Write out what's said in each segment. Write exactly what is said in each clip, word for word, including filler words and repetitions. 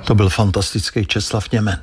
To byl fantastický Česlav Němen.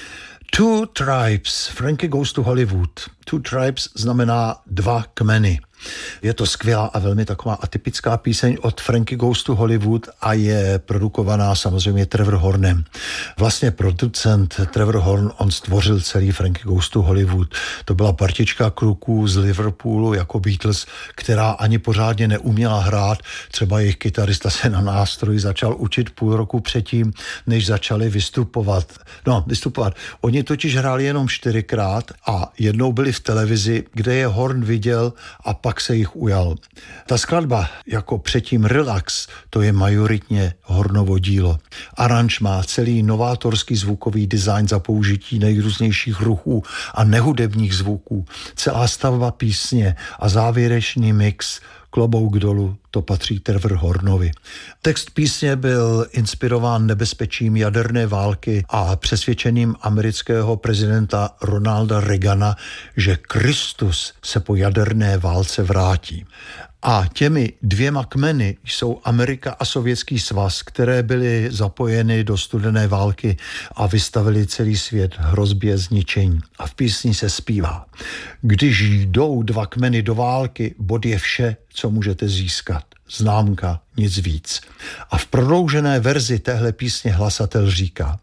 Two Tribes, Frankie Goes to Hollywood. Two Tribes znamená dva kmeny. Je to skvělá a velmi taková atypická píseň od Frankie Goes to Hollywood a je produkovaná samozřejmě Trevor Hornem. Vlastně producent Trevor Horn, on stvořil celý Frankie Goes to Hollywood. To byla partička kluků z Liverpoolu jako Beatles, která ani pořádně neuměla hrát. Třeba jejich kytarista se na nástroj začal učit půl roku předtím, než začali vystupovat. No, vystupovat. Oni totiž hráli jenom čtyřikrát a jednou byli v televizi, kde je Horn viděl a pak se jich ujal. Ta skladba, jako předtím Relax, to je majoritně Hornovo dílo. Aranž má celý novátorský zvukový design za použití nejrůznějších ruchů a nehudebních zvuků. Celá stavba písně a závěrečný mix, klobouk dolů, to patří Trevor Hornovi. Text písně byl inspirován nebezpečím jaderné války a přesvědčením amerického prezidenta Ronalda Reagana, že Kristus se po jaderné válce vrátí. A těmi dvěma kmeny jsou Amerika a Sovětský svaz, které byly zapojeny do studené války a vystavili celý svět hrozbě zničení. A v písni se zpívá: když jdou dva kmeny do války, bod je vše, co můžete získat. Známka, nic víc. A v prodloužené verzi téhle písně hlasatel říká: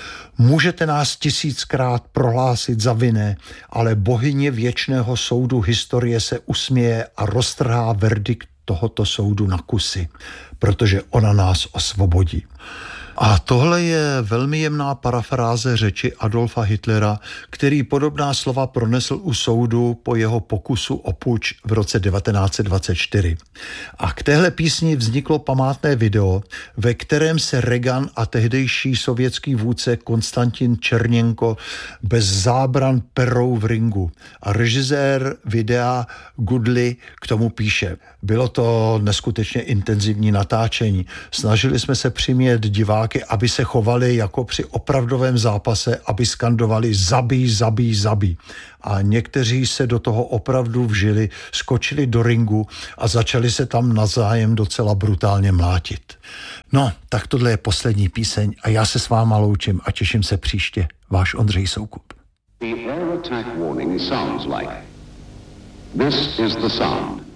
můžete nás tisíckrát prohlásit za vinné, ale bohyně věčného soudu historie se usměje a roztrhá verdikt tohoto soudu na kusy, protože ona nás osvobodí. A tohle je velmi jemná parafráze řeči Adolfa Hitlera, který podobná slova pronesl u soudu po jeho pokusu o puč v roce devatenáct set dvacet čtyři. A k téhle písni vzniklo památné video, ve kterém se Reagan a tehdejší sovětský vůdce Konstantin Černěnko bez zábran perou v ringu. A režisér videa Goodley k tomu píše: bylo to neskutečně intenzivní natáčení. Snažili jsme se přimět diváky, aby se chovali jako při opravdovém zápase, aby skandovali zabij, zabij, zabij. A někteří se do toho opravdu vžili, skočili do ringu a začali se tam navzájem docela brutálně mlátit. No, tak tohle je poslední píseň a já se s váma loučím a těším se příště. Váš Ondřej Soukup. The air attack warning sounds like. This is the sound.